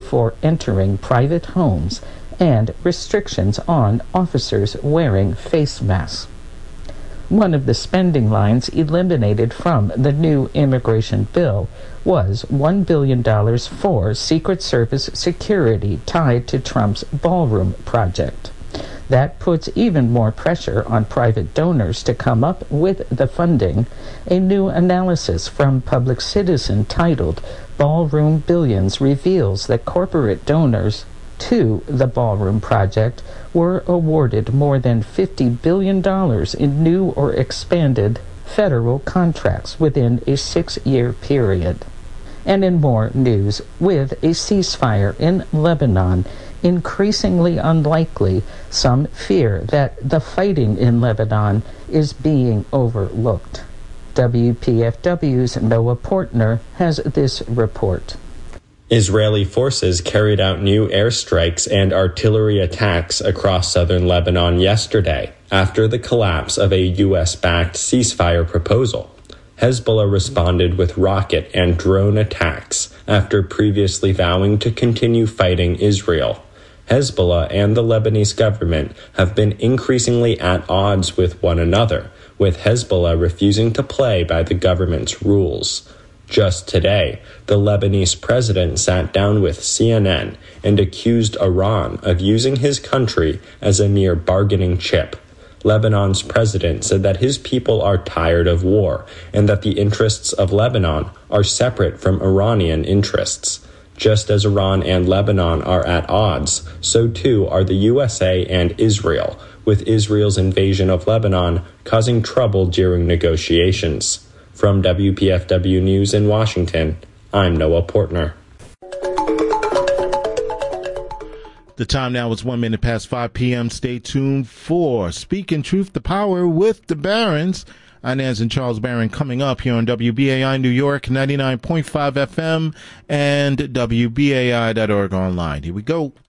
for entering private homes and restrictions on officers wearing face masks. One of the spending lines eliminated from the new immigration bill was $1 billion for Secret Service security tied to Trump's ballroom project. That puts even more pressure on private donors to come up with the funding. A new analysis from Public Citizen titled "Ballroom Billions" reveals that corporate donors to the Ballroom Project were awarded more than $50 billion in new or expanded federal contracts within a 6-year period. And in more news, with a ceasefire in Lebanon increasingly unlikely, some fear that the fighting in Lebanon is being overlooked. WPFW's Noah Portner has this report. Israeli forces carried out new airstrikes and artillery attacks across southern Lebanon yesterday after the collapse of a U.S.-backed ceasefire proposal. Hezbollah responded with rocket and drone attacks after previously vowing to continue fighting Israel. Hezbollah and the Lebanese government have been increasingly at odds with one another, with Hezbollah refusing to play by the government's rules. Just today, the Lebanese president sat down with CNN and accused Iran of using his country as a mere bargaining chip. Lebanon's president said that his people are tired of war and that the interests of Lebanon are separate from Iranian interests. Just as Iran and Lebanon are at odds, so too are the USA and Israel, with Israel's invasion of Lebanon causing trouble during negotiations. From WPFW News in Washington, I'm Noah Portner. The time now is 1 minute past 5 p.m. Stay tuned for Speaking Truth to Power with the Barons. Inez and Charles Barron coming up here on WBAI New York 99.5 FM and WBAI.org online. Here we go.